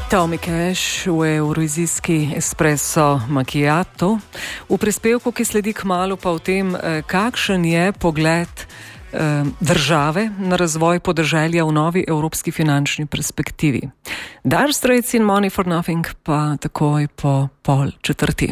Tommy Cash v Eurovizijski Espresso Macchiato. V prispevku, ki sledi kmalu, pa o tem, kakšen je pogled države na razvoj podeželja v novi evropski finančni perspektivi. Dire Straits in Money for Nothing pa takoj po 3:30.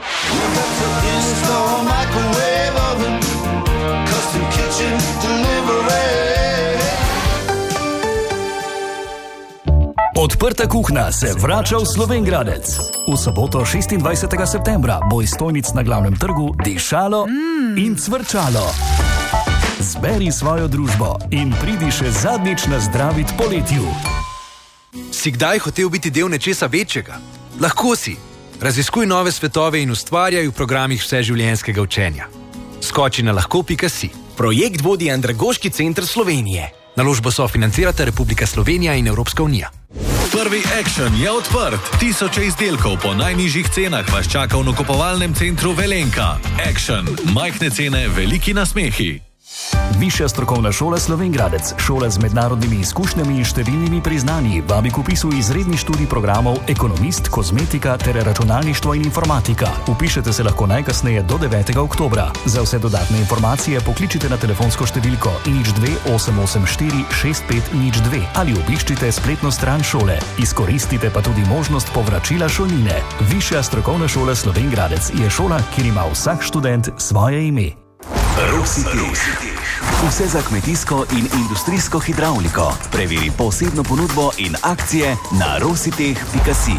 Odprta kuhna se vrača v Slovenj Gradec. V soboto 26. septembra bo iz stojnic na glavnem trgu dišalo in cvrčalo. Zberi svojo družbo in pridi še zadnjič nazdravit poletju. Si kdaj hotel biti del nečesa večjega? Lahko si. Raziskuj nove svetove in ustvarjaj v programih vseživljenjskega učenja. Skoči na lahko.si. Projekt vodi Andragoški center Slovenije. Naložbo sofinancirata Republika Slovenija in Evropska unija. Prvi Action je odprt. Tisoče izdelkov po najnižjih cenah vas čaka v nakupovalnem centru Velenka. Action. Majhne cene, veliki nasmehi. Višja strokovna šola Slovenj Gradec, šola z mednarodnimi izkušnjami in številnimi priznanji, vabi k vpisu izredni študij programov ekonomist, kozmetika ter računalništvo in informatika. Vpišete se lahko najkasneje do 9. oktobra. Za vse dodatne informacije pokličite na telefonsko številko 02 884 6502 ali obiščite spletno stran šole. Izkoristite pa tudi možnost povračila šolnine. Višja strokovna šola Slovenj Gradec je šola, kjer ima vsak študent svoje ime. Rositeh. Vse za kmetijsko in industrijsko hidravliko. Preveri posebno ponudbo in akcije na rositeh.si.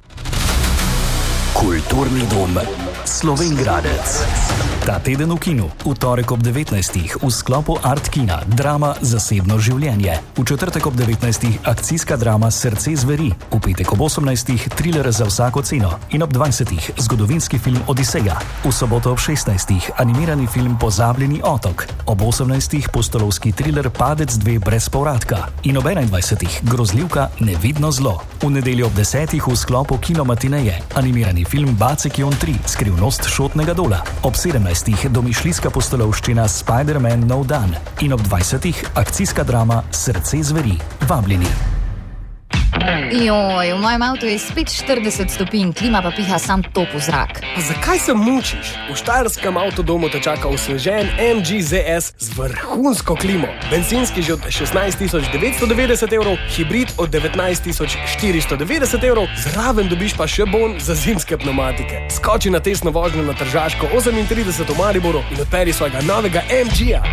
Kulturni dom Slovenj Gradec. Ta teden v kinu, v torek ob 19. v sklopu Art Kina, drama Zasebno življenje. V četrtek ob 19. akcijska drama Srce zveri. V petek ob 18. thriller Za vsako ceno. In ob 20. zgodovinski film Odiseja. V soboto ob 16. animirani film Pozabljeni otok. Ob 18. pustolovski thriller Padec 2 brez povratka. In ob 21. grozljivka Nevidno zlo. V nedeljo ob 10. v sklopu Kino Matineje animirani film Bacekion 3 Skrivnost šotnega dola. Ob 17. domišljijska pustolovščina Spider-Man Nov dan. In ob 20. akcijska drama Srce zveri. Vabljeni. Joj, v mojem avtu je spet 40 stopinj, klima pa piha sam top v zrak. Pa zakaj se mučiš? V štajerskem avtodomu te čaka osvežen MG ZS z vrhunsko klimo. Bencinski že od 16.990 evrov, hibrid od 19.490 evrov, zraven dobiš pa še bon za zimske pneumatike. Skoči na testno vožnjo na Tržaško 38 v Mariboru in odperi svojega novega MG-ja.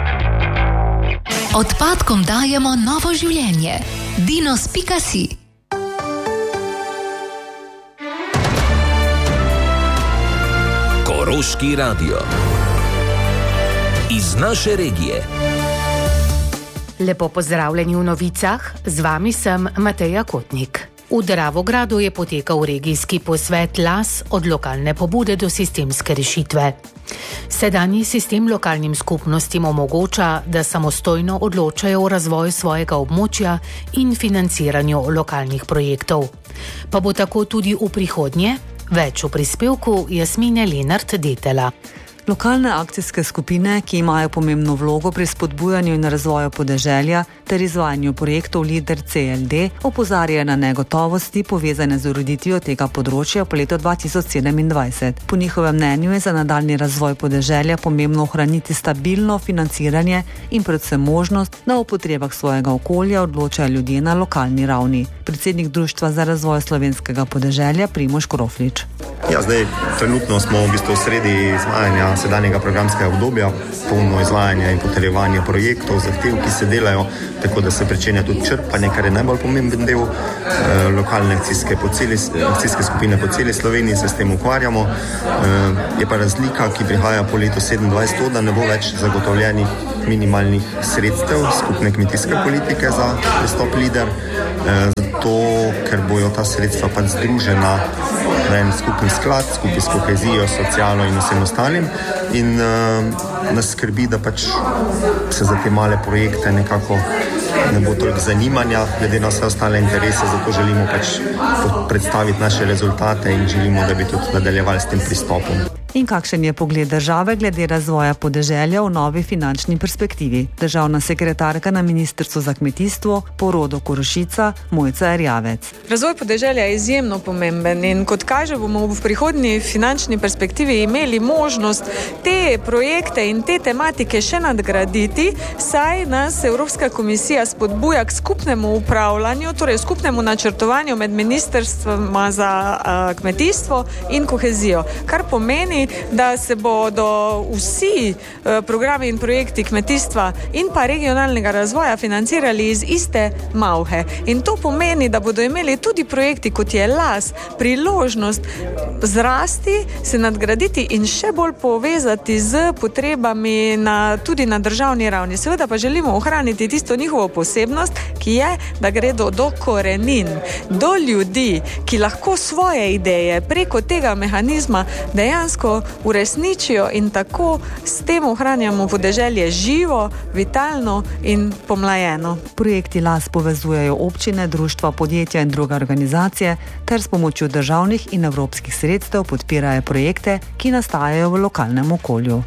Odpadkom dajemo novo življenje. Dinos.si. Koroški radio. Iz naše regije. Lepo pozdravljeni v novicah, z vami sem Mateja Kotnik. V Dravogradu je potekal regijski posvet LAS od lokalne pobude do sistemske rešitve. Sedanji sistem lokalnim skupnostim omogoča, da samostojno odločajo o razvoju svojega območja in financiranju lokalnih projektov. Pa bo tako tudi v prihodnje? Več v prispevku Jasmine Lenart-Detela. Lokalne akcijske skupine, ki imajo pomembno vlogo pri spodbujanju in razvoju podeželja ter izvajanju projektov LEADER CLD, opozarjajo na negotovosti povezane z ureditvijo tega področja po letu 2027. Po njihovem mnenju je za nadaljnji razvoj podeželja pomembno ohraniti stabilno financiranje in predvsem možnost, da o potrebah svojega okolja odločajo ljudje na lokalni ravni. Predsednik Društva za razvoj slovenskega podeželja Primož Kroflič. Ja, zdaj trenutno smo v bistvu sredi izvajanja sedanjega programskega obdobja, polno izvajanje in potrjevanje projektov, zahtev, ki se delajo, tako da se pričenja tudi črpanje, kar je najbolj pomemben del. Lokalne akcijske skupine po celi Sloveniji se s tem ukvarjamo. Je pa razlika, ki prihaja po letu 27 to, da ne bo več zagotovljenih minimalnih sredstev skupne kmetijske politike za pristop LEADER, zato ker bojo ta sredstva pač združena v en skupni sklad, skupaj s kohezijo, socialno in vsem ostalim. In nas skrbi, da pač se za te male projekte nekako ne bo toliko zanimanja, glede na vse ostale interese, zato želimo pač predstaviti naše rezultate in želimo, da bi tudi nadaljevali s tem pristopom. In kakšen je pogled države glede razvoja podeželja v novi finančni perspektivi? Državna sekretarka na Ministrstvu za kmetijstvo Porodo Korošica Mojca Erjavec. Razvoj podeželja je izjemno pomemben in kot kaže, bomo v prihodnji finančni perspektivi imeli možnost te projekte in te tematike še nadgraditi, saj nas Evropska komisija spodbuja k skupnemu upravljanju, torej skupnemu načrtovanju med ministrstvoma za kmetijstvo in kohezijo, kar pomeni, da se bodo vsi programi in projekti kmetijstva in pa regionalnega razvoja financirali iz iste malhe. In to pomeni, da bodo imeli tudi projekti, kot je LAS, priložnost zrasti, se nadgraditi in še bolj povezati z potrebami tudi na državni ravni. Seveda pa želimo ohraniti tisto njihovo posebnost, ki je, da gredo do korenin, do ljudi, ki lahko svoje ideje preko tega mehanizma dejansko uresničijo in tako s tem ohranjamo podeželje živo, vitalno in pomlajeno. Projekti LAS povezujejo občine, društva, podjetja in druge organizacije ter s pomočjo državnih in evropskih sredstev podpirajo projekte, ki nastajajo v lokalnem okolju.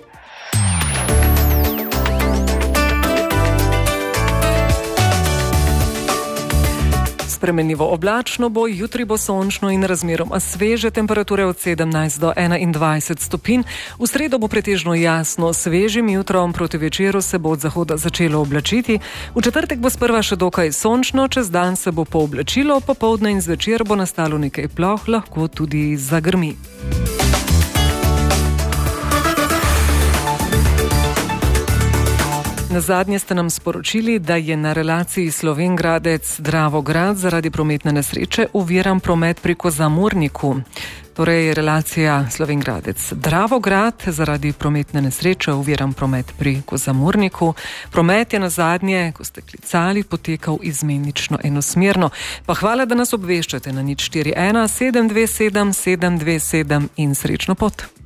Spremenljivo oblačno bo, jutri bo sončno in razmeroma sveže, temperature od 17 do 21 stopinj. V sredo bo pretežno jasno, svežim jutrom, proti večeru se bo od zahoda začelo oblačiti. V četrtek bo sprva še dokaj sončno, čez dan se bo pooblačilo, popoldne in zvečer bo nastalo nekaj ploh, lahko tudi zagrmi. Nazadnje ste nam sporočili, da je na relaciji Slovenj Gradec-Dravograd zaradi prometne nesreče oviran promet pri Kozamurniku. Torej, relacija Slovenj Gradec-Dravograd zaradi prometne nesreče oviran promet pri Kozamurniku. Promet je nazadnje, ko ste klicali, potekal izmenično enosmerno. Pa hvala, da nas obveščate na 041 727 727 in srečno pot.